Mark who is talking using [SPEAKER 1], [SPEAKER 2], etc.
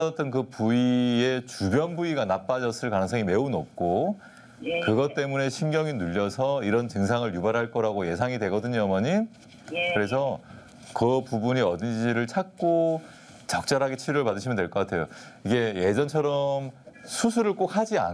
[SPEAKER 1] 어떤 그 부위의 주변 부위가 나빠졌을 가능성이 매우 높고
[SPEAKER 2] 예.
[SPEAKER 1] 그것 때문에 신경이 눌려서 이런 증상을 유발할 거라고 예상이 되거든요, 어머님.
[SPEAKER 2] 예.
[SPEAKER 1] 그래서 그 부분이 어딘지를 찾고 적절하게 치료를 받으시면 될 것 같아요. 이게 예전처럼 수술을 꼭 하지